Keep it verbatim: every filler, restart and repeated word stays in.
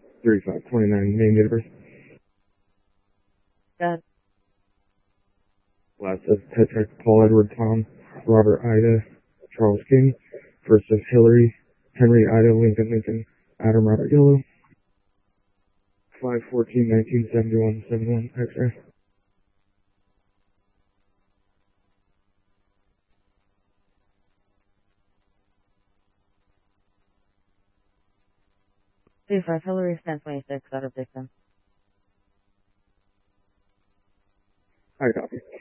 thirty-five twenty-nine, name, date of birth. Dad. Last of Tetrach, Paul Edward Tom, Robert Ida, Charles King. First of Hillary, Henry Ida, Lincoln Lincoln, Adam Robert Yellow. five fourteen nineteen seventy-one seventy-one, X-ray. two five Hillary, stand twenty-six, out of victim. I copy.